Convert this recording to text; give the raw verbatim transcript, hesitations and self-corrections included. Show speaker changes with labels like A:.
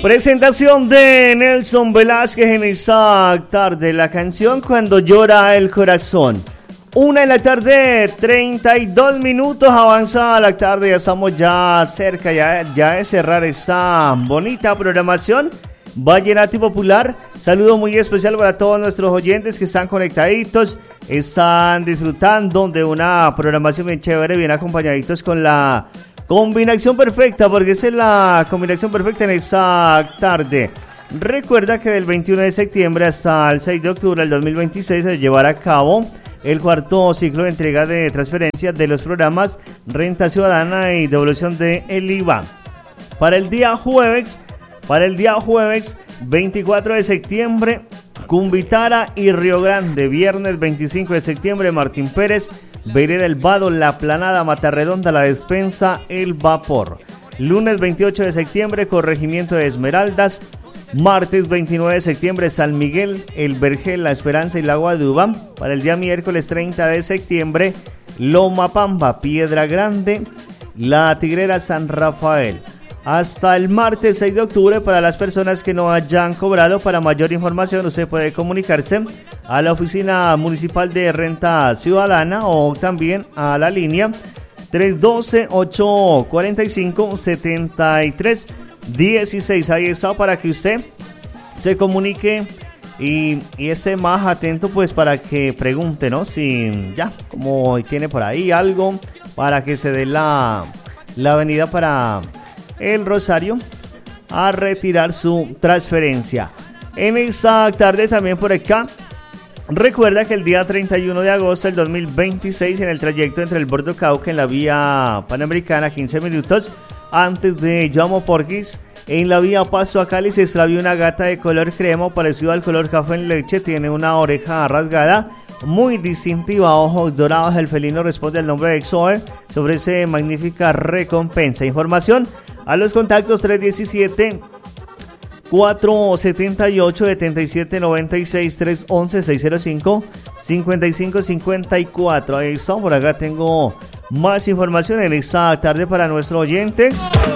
A: Presentación de Nelson Velázquez en esa tarde. La canción Cuando llora el corazón. Una de la tarde, treinta y dos minutos. Avanza la tarde. Ya estamos ya cerca ya, ya de cerrar esta bonita programación. Vallenato Popular. Saludo muy especial para todos nuestros oyentes que están conectaditos. Están disfrutando de una programación bien chévere, bien acompañaditos con la combinación perfecta, porque esa es la combinación perfecta en esa tarde. Recuerda que del veintiuno de septiembre hasta el seis de octubre del dos mil veintiséis se llevará a cabo el cuarto ciclo de entrega de transferencias de los programas Renta Ciudadana y devolución de el I V A. Para el día jueves, para el día jueves veinticuatro de septiembre, Cumbitara y Río Grande. Viernes veinticinco de septiembre, Martín Pérez, Vereda El Vado, La Planada, Matarredonda, La Despensa, El Vapor. Lunes veintiocho de septiembre, Corregimiento de Esmeraldas. Martes veintinueve de septiembre, San Miguel, El Vergel, La Esperanza y la Guaduba. Para el día miércoles treinta de septiembre, Loma Pamba, Piedra Grande, La Tigrera, San Rafael. Hasta el martes seis de octubre, para las personas que no hayan cobrado. Para mayor información usted puede comunicarse a la Oficina Municipal de Renta Ciudadana o también a la línea tres uno dos, ocho cuatro cinco, siete tres uno seis. Ahí está para que usted se comunique y, y esté más atento, pues, para que pregunte, ¿no? Si ya, como tiene por ahí algo para que se dé la, la venida para el Rosario a retirar su transferencia. En esta tarde también por acá, recuerda que el día treinta y uno de agosto del dos mil veintiséis, en el trayecto entre el Bordo Cauca en la vía Panamericana, quince minutos antes de Llamo Porquis, en la vía Paso a Cali, se extravió una gata de color crema parecido al color café en leche. Tiene una oreja rasgada muy distintiva, ojos dorados. El felino responde al nombre de Exoe. Se ofrece magnífica recompensa. Información a los contactos tres uno siete, cuatro siete ocho, siete siete nueve seis, tres uno uno, seis cero cinco, cinco cinco cinco cuatro. Ahí está, por acá tengo más información en esta tarde para nuestros oyentes.